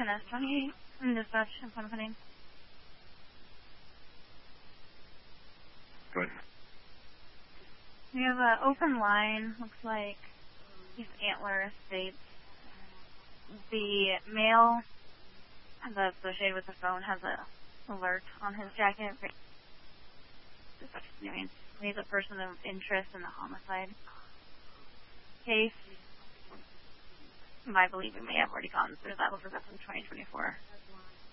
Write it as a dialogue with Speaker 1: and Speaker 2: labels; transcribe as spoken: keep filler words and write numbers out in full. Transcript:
Speaker 1: N S twenty-eight in dispatch in front of the name.
Speaker 2: Go ahead.
Speaker 1: We have an open line, looks like East Antler Estates. The male that's associated with the phone has a alert on his jacket. He's a person of interest in the homicide case. I believe we may have already gone through that over in twenty twenty-four.